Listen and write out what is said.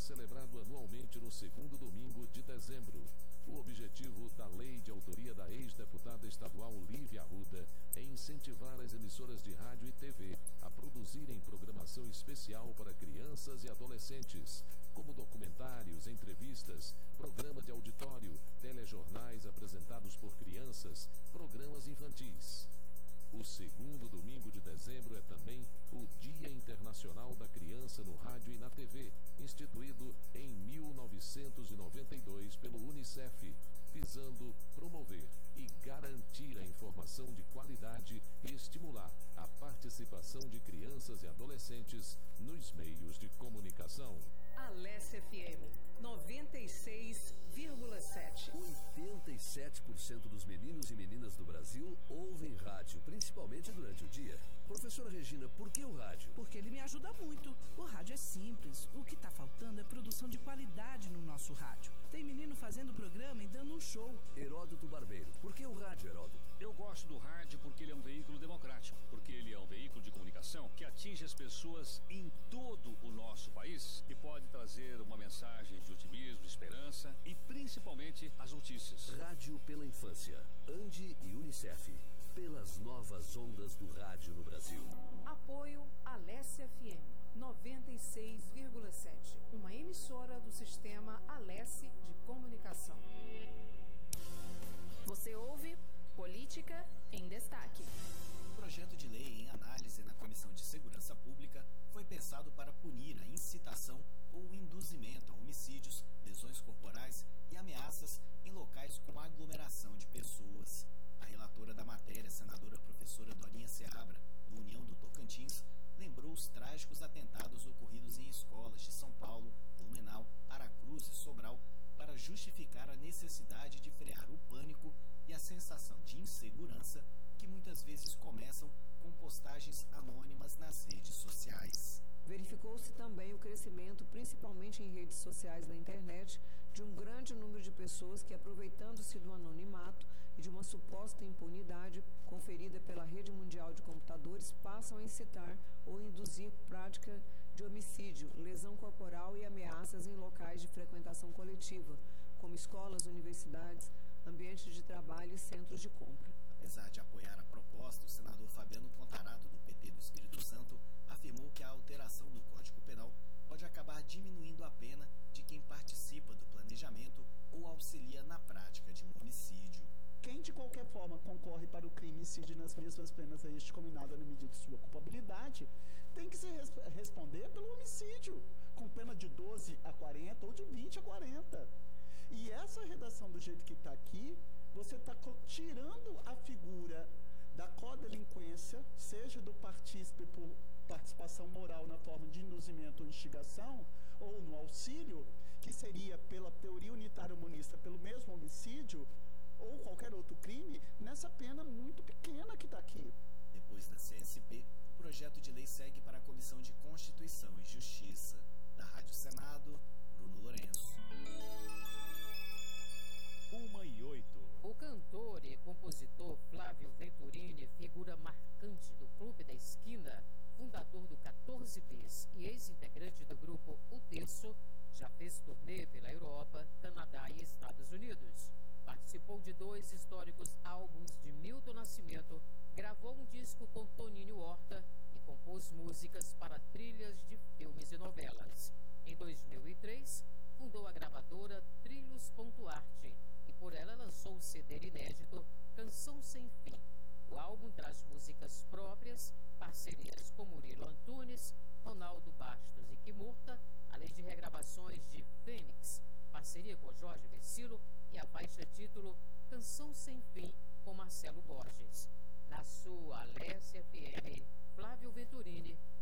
celebrado anualmente no segundo domingo de dezembro. O objetivo da lei de autoria da ex-deputada estadual Lívia Arruda é incentivar as emissoras de rádio e TV a produzirem programação especial para crianças e adolescentes, como documentários, entrevistas, programa de auditório, telejornais apresentados por crianças, programas infantis. O segundo domingo de dezembro é também o Dia Internacional da Criança no Rádio e na TV, instituído em 1992 pelo UNICEF, visando promover e garantir a informação de qualidade e estimular a participação de crianças e adolescentes nos meios de comunicação. Alesse FM 96,7. 87% dos meninos e meninas do Brasil ouvem rádio, principalmente durante o dia. Professora Regina, por que o rádio? Porque ele me ajuda muito. O rádio é simples. O que está faltando é produção de qualidade no nosso rádio. Tem menino fazendo programa e dando um show. Heródoto Barbeiro, por que o rádio, Heródoto? Eu gosto do rádio porque ele é um veículo democrático, porque ele é um veículo de comunicação que atinge as pessoas em todo o nosso país e pode trazer uma mensagem de otimismo, de esperança e principalmente as notícias. Rádio pela infância, Andi e UNICEF, pelas novas ondas do rádio no Brasil. Apoio Alesse FM 96,7, uma emissora do sistema Alesse de Comunicação. Você ouve Política em Destaque. O projeto de lei em análise na Comissão de Segurança Pública foi pensado para punir a incitação ou induzimento a homicídios, lesões corporais e ameaças em locais com aglomeração de pessoas. A relatora da matéria, senadora professora Dorinha Seabra, do União do Tocantins, lembrou os trágicos atentados ocorridos em escolas de São Paulo, Blumenau, Aracruz e Sobral para justificar a necessidade de frear o pânico e a sensação de insegurança que muitas vezes começam com postagens anônimas nas redes sociais. Verificou-se também o crescimento, principalmente em redes sociais na internet, de um grande número de pessoas que, aproveitando-se do anonimato e de uma suposta impunidade conferida pela Rede Mundial de Computadores, passam a incitar ou induzir prática de homicídio, lesão corporal e ameaças em locais de frequentação coletiva, como escolas, universidades, ambientes de trabalho e centros de compra. Apesar de apoiar a proposta, o senador Fabiano Contarato, do PT do Espírito Santo, afirmou que a alteração do Código Penal pode acabar diminuindo a pena de quem participa do planejamento ou auxilia na prática de um homicídio. Quem de qualquer forma concorre para o crime e incide nas mesmas penas a este combinado na medida de sua culpabilidade, tem que se responder pelo homicídio, com pena de 12 a 40 ou de 20 a 40. E essa redação do jeito que está aqui, você está tirando a figura da codelinquência, seja do partícipe por participação moral na forma de induzimento ou instigação, ou no auxílio, que seria pela teoria unitária humanista, pelo mesmo homicídio, ou qualquer outro crime, nessa pena muito pequena que está aqui. Depois da CSP, o projeto de lei segue para a Comissão de Constituição e Justiça. Da Rádio Senado, Bruno Lourenço. 1h08. O cantor e compositor Flávio Venturini, figura marcante do Clube da Esquina, fundador do 14 Bis e ex-integrante do grupo O Terço, já fez turnê pela Europa, Canadá e Estados Unidos. Participou de 2 históricos álbuns de Milton Nascimento, gravou um disco com Toninho Horta e compôs músicas para trilhas de filmes e novelas. Em 2003, fundou a gravadora Trilhos.arte e por ela lançou o CD inédito Canção Sem Fim. O álbum traz músicas próprias, parcerias com Murilo Antunes, Ronaldo Bastos e Kimurta, além de regravações de Fênix, parceria com Jorge Vecilo e a faixa título Canção Sem Fim com Marcelo Borges. Na sua Alesse FM, Flávio Venturini,